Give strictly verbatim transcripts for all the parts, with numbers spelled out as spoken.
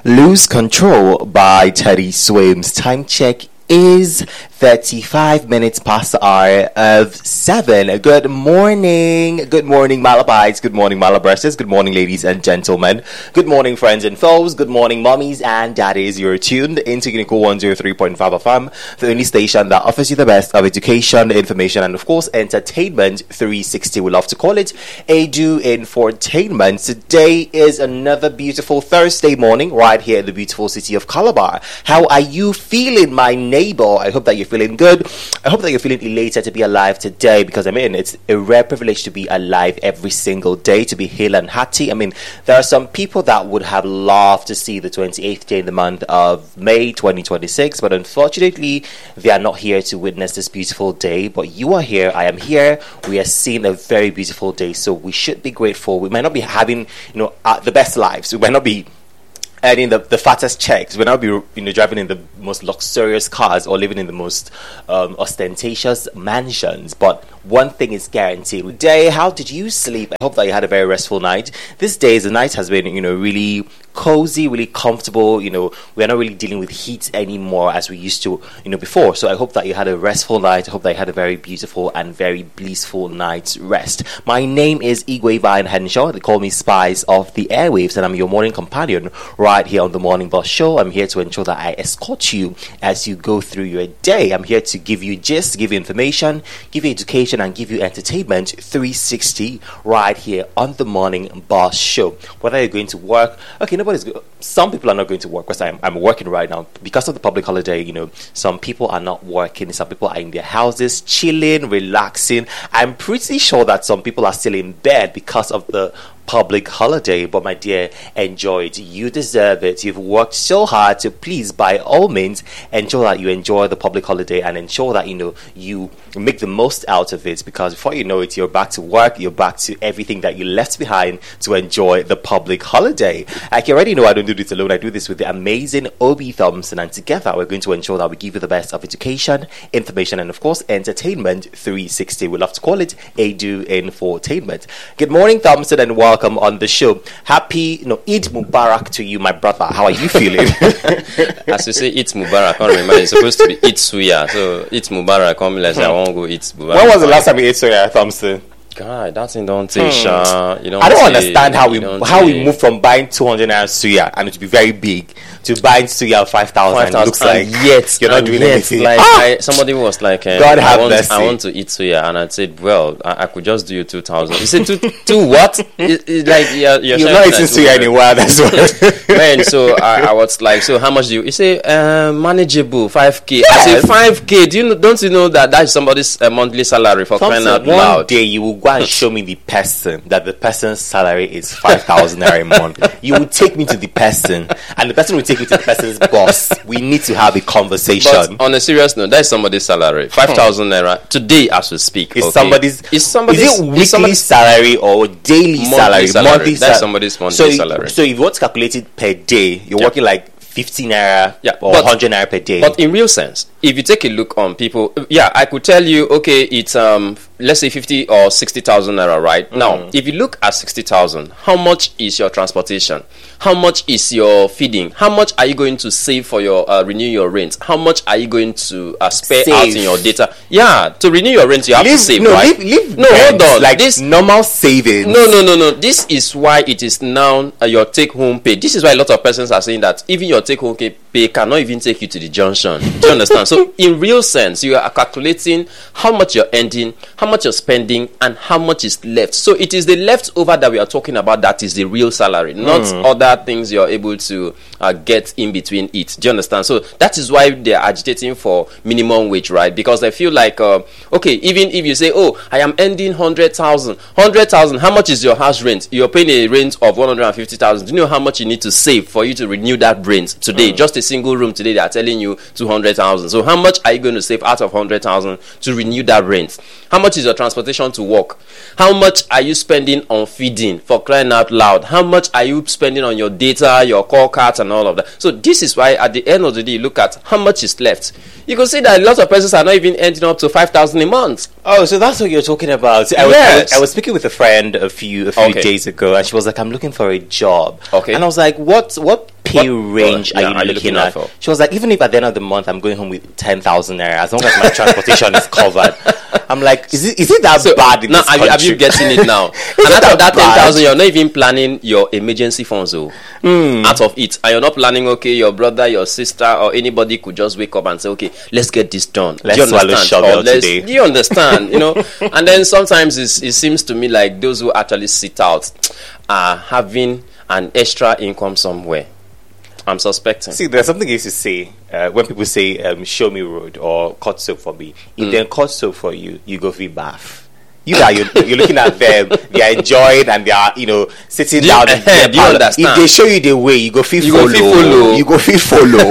Lose Control by Teddy Swims. Time check is thirty-five minutes past the hour of seven. Good morning. Good morning, Malabites. Good morning, Malabresses. Good morning, ladies and gentlemen. Good morning, friends and foes. Good morning, mummies and daddies. You're tuned into Unico one oh three point five F M, the only station that offers you the best of education, information, and of course, entertainment three sixty. We love to call it A Do Infotainment. Today is another beautiful Thursday morning right here in the beautiful city of Calabar. How are you feeling, my neighbor? I hope that you're feeling good. I hope that you're feeling elated to be alive today, because I mean, it's a rare privilege to be alive every single day, to be hale and hearty. I mean, there are some people that would have loved to see the twenty-eighth day in the month of May twenty twenty-six, but unfortunately they are not here to witness this beautiful day. But you are here, I am here, we are seeing a very beautiful day, so we should be grateful. We might not be having, you know, uh, the best lives, we might not be earning the, the fattest checks, we might not be, you know, driving in the most luxurious cars or living in the most um, ostentatious mansions, but one thing is guaranteed. Today, how did you sleep? I hope that you had a very restful night. This day, the night has been, you know, really cozy, really comfortable. You know, we're not really dealing with heat anymore as we used to, you know, before. So I hope that you had a restful night. I hope that you had a very beautiful and very blissful night's rest. My name is Igwe Vine Henshaw. They call me Spice of the Airwaves, and I'm your morning companion right here on the Morning Boss Show. I'm here to ensure that I escort you as you go through your day. I'm here to give you gist, give you information, give you education, and give you entertainment three sixty right here on the Morning Boss Show. Whether you're going to work, okay, nobody's go- some people are not going to work because I'm, I'm working right now because of the public holiday. You know, some people are not working, some people are in their houses chilling, relaxing. I'm pretty sure that some people are still in bed because of the public holiday, but my dear, enjoy it. You deserve it. You've worked so hard, so please, by all means, ensure that you enjoy the public holiday and ensure that, you know, you make the most out of it, because before you know it, you're back to work, you're back to everything that you left behind to enjoy the public holiday. Like you already know, I don't do this alone. I do this with the amazing Obi Thompson, and together we're going to ensure that we give you the best of education, information, and of course, entertainment three sixty. We love to call it A Do Infotainment. Good morning, Thompson, and welcome Welcome on the show. Happy, you know, Eid Mubarak to you, my brother. How are you feeling? As you say, Eid Mubarak, I can't remember. It's supposed to be Eid Suya. So Eid Mubarak, come let's say I won't go Eid Mubarak. When was the last time you ate Suya, Thompson? God, that thing don't take. Hmm. You don't I don't say, understand how we how say. we moved from buying two hundred naira Suya and it to be very big to buying Suya five thousand. It looks like yet you're not doing yet, anything. Like ah! I, somebody was like, um, God have I want, mercy. I want to eat Suya, and I said, well, I, I could just do you two thousand. He said, two, two what? It, it, like you're, you're, you're not eating Suya anywhere. That's what. Man, so I, I was like, so how much do you? He said, uh, manageable, five k. I said, five k. Do you know, don't you know that that is somebody's uh, monthly salary for crying out one loud? Day you will go and show me the person that the person's salary is five thousand naira a month. You will take me to the person, and the person will take me to the person's boss. We need to have a conversation. But on a serious note, that is somebody's salary, five thousand naira today as we speak. Is okay? somebody's? Is somebody's? Is it weekly somebody's salary or daily monthly salary? salary? Monthly That's sal- somebody's monthly so, salary. So if you want to calculate it per day, you're Yeah. working like fifty naira Yeah, or but- one hundred naira per day. But in real sense, if you take a look on people, yeah, I could tell you, okay, it's um, let's say fifty or sixty thousand naira, right? Mm. Now, if you look at sixty thousand, how much is your transportation? How much is your feeding? How much are you going to save for your uh, renew your rent? How much are you going to uh, spare Save. out in your data? Yeah, to renew your rent, you have Leave- to save, no, right? leave, leave no, hold rent, on. like This normal savings. No, no, no, no. This is why it is now uh, your take-home pay. This is why a lot of persons are saying that even your take-home pay cannot even take you to the junction. Do you understand? So, in real sense, you are calculating how much you're earning, how much you're spending, and how much is left. So, it is the leftover that we are talking about that is the real salary, not Mm. other things you're able to uh, get in between it. Do you understand? So, that is why they are agitating for minimum wage, right? Because they feel like, uh, okay, even if you say, oh, I am earning one hundred thousand, one hundred thousand, how much is your house rent? You're paying a rent of one hundred fifty thousand. Do you know how much you need to save for you to renew that rent today? Mm. Just a single room today, they are telling you two hundred thousand. So how much are you going to save out of one hundred thousand to renew that rent? How much is your transportation to work? How much are you spending on feeding, for crying out loud? How much are you spending on your data, your call cards, and all of that? So this is why at the end of the day, you look at how much is left. You can see that a lot of persons are not even ending up to five thousand a month. Oh, so that's what you're talking about. I, was, I, was, I was speaking with a friend a few a few Okay. days ago, and she was like, "I'm looking for a job." Okay. And I was like, "What? What pay What- range what- yeah, are you are you looking looking out at? for? She was like, even if at the end of the month I'm going home with ten thousand naira, as long as my transportation is covered. I'm like, is it is it that So, bad in now, this are you, country? are you getting it now? Is And it out of that that bad? ten thousand, you're not even planning your emergency funds, oh. Hmm. Out of it. And you're not planning, okay, your brother, your sister, or anybody could just wake up and say, okay, let's get this done. Let's do you swallow understand? shovel Or let's- today. Do you understand? You know? And then sometimes it's, it seems to me like those who actually sit out are having an extra income somewhere. I'm suspecting. See, there's something I used to say uh, when people say, um, show me road or cut soap for me. If Mm. they cut soap for you, you go feel bath. You that you're, you're looking at them, they are enjoying and they are, you know, sitting Do you- down. in eh, their do you parlour. understand? If they show you the way, you go feel You go follow. feel follow. You go feel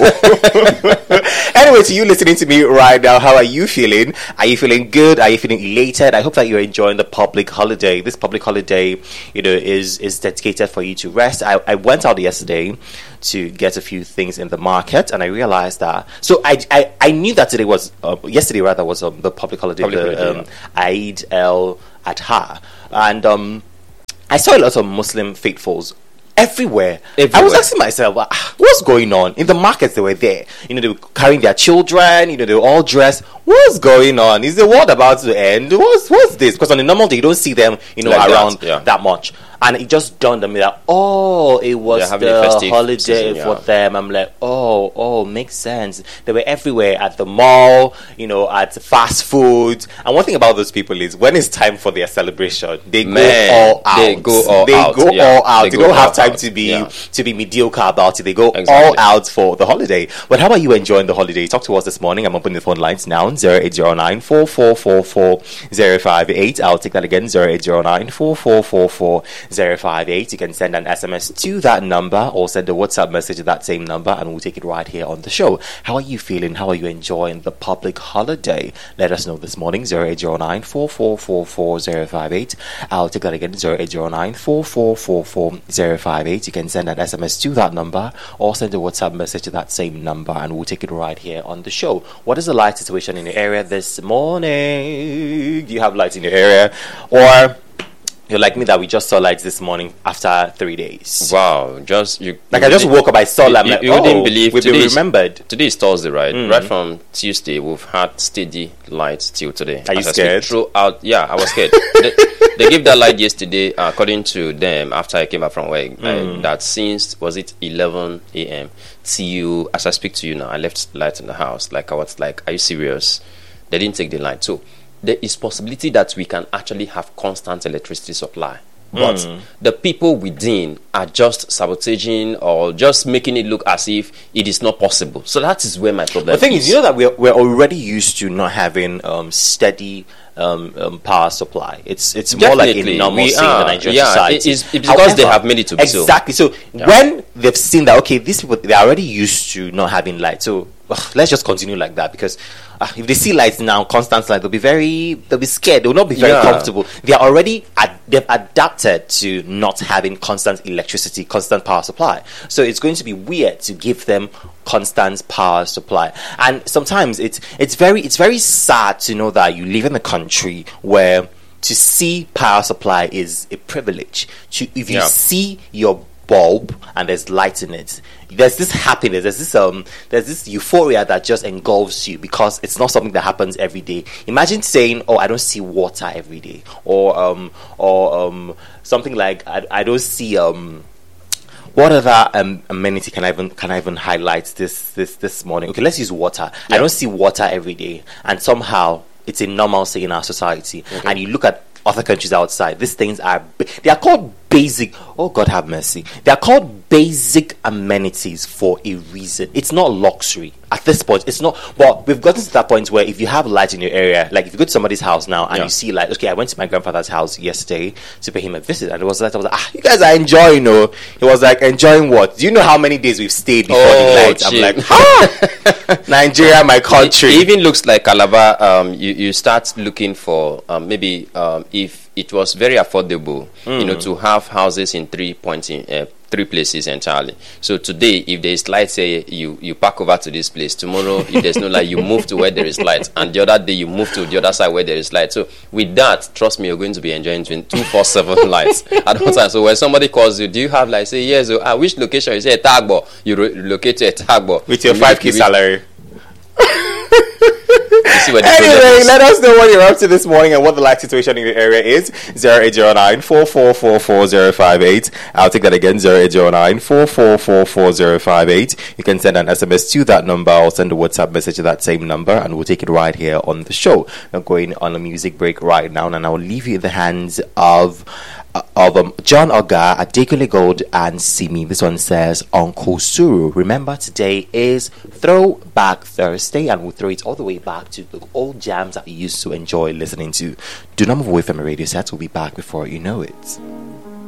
follow. Anyway, to you listening to me right now, how are you feeling? Are you feeling good? Are you feeling elated? I hope that you're enjoying the public holiday. This public holiday, you know, is is dedicated for you to rest. I, I went out yesterday to get a few things in the market, and I realized that. So I I, I knew that today was uh, yesterday rather was um, the public holiday, Public the holiday, um, Eid el Adha, and um, I saw a lot of Muslim faithfuls everywhere. I was Everywhere. asking myself, "Ah, what's going on in the markets? They were there, you know, they were carrying their children, you know, they were all dressed. What's going on? Is the world about to end? What's what's this? Because on a normal day, you don't see them, you know, Like that, around yeah. that much. And it just dawned on me that, oh, it was They're having a the festive holiday season, yeah. for them. I'm like, oh, oh, makes sense. They were everywhere at the mall, you know, at fast food. And one thing about those people is when it's time for their celebration, they Man, go all out. they go all They out, go yeah. all out. They They, go don't all have time out, to be yeah. to be mediocre about it. They go all Exactly. out for the holiday. But how are you enjoying the holiday? Talk to us this morning. I'm opening the phone lines now. zero eight zero nine, four four four four, zero five eight. I'll take that again. zero eight zero nine, four four four four, zero five eight. You can send an S M S to that number or send a WhatsApp message to that same number and we'll take it right here on the show. How are you feeling? How are you enjoying the public holiday? Let us know this morning. zero eight zero nine, four four four four, zero five eight. I'll take that again. zero eight zero nine, four four four four, zero five eight. You can send an S M S to that number or send a WhatsApp message to that same number and we'll take it right here on the show. What is the light situation in your area this morning? Do you have lights in your area? Or you're like me that we just saw lights this morning after three days. Wow, just you. Like you I just wouldn't- woke up, I saw you, them. you, Like, you oh, wouldn't believe we've been today is- remembered. Today is Thursday, right? Mm. Right from Tuesday, we've had steady lights till today. Are you As I speak, scared? Throughout, yeah, I was scared. they, they gave that light yesterday, uh, according to them, after I came back from work. Mm. uh, that since was it eleven a m till as I speak to you now, I left light in the house. Like I was like, are you serious? They didn't take the light, so there is possibility that we can actually have constant electricity supply. But Mm. the people within are just sabotaging or just making it look as if it is not possible. So that is where my problem The thing is. is, you know that we're, we're already used to not having um, steady um, um, power supply. It's it's more like Definitely, a normal we thing in the are. Nigerian Yeah, society. it is- it's because they have made it to be so. Exactly. So when they've seen that, okay, these people, they're already used to not having light. So ugh, let's just continue like that because uh, if they see lights now, constant light, they'll be very, they'll be scared. They'll not be very Yeah. comfortable. They are already, ad- they've adapted to not having constant electricity, constant power supply. So it's going to be weird to give them constant power supply. And sometimes it's it's very it's very sad to know that you live in a country where to see power supply is a privilege. To if you Yeah. see your bulb and there's light in it, there's this happiness, there's this um there's this euphoria that just engulfs you because it's not something that happens every day. Imagine saying, oh, I don't see water every day, or um or um something like I, I don't see um what other um, amenity can I even can I even highlight this this this morning? Okay, let's use water. I don't see water every day, and somehow it's a normalcy in our society. And you look at other countries outside; these things are ba- they are called basic. Oh God, have mercy! They are called basic amenities for a reason. It's not luxury at this point. It's not. But we've gotten to that point where if you have light in your area, like if you go to somebody's house now and Yeah. you see light. Okay, I went to my grandfather's house yesterday to pay him a visit, and it was like I was like, ah, you guys are enjoying, no? He was like, enjoying what? Do you know how many days we've stayed before Oh, the light? I'm shit. like, ah, Nigeria, my country. It even looks like Calabar. Um, you, you start looking for um, maybe um, if it was very affordable, you know, to have houses in three points in uh, three places entirely. So today, if there is light, say you you park over to this place. Tomorrow, if there's no light, you move to where there is light, and the other day you move to the other side where there is light. So with that, trust me, you're going to be enjoying two four seven lights at one time. So when somebody calls you, do you have like say yes? So, uh, which location? You say Tagbo. You re- relocate to a Tagbo with your five k salary. Anyway, let us know what you're up to this morning and what the light situation in the area is. zero eight zero nine, four four four, four zero five eight. I'll take that again, zero eight zero nine, four four four, four zero five eight. You can send an S M S to that number or send a WhatsApp message to that same number, and we'll take it right here on the show. Now, going on a music break right now, and I'll leave you in the hands of Uh, of um, John Oga, Adekule Gold, and Simi. This one says Uncle Suru. Remember, today is Throwback Thursday, and we'll throw it all the way back to the old jams that you used to enjoy listening to. Do not move away from the radio set. We'll be back before you know it.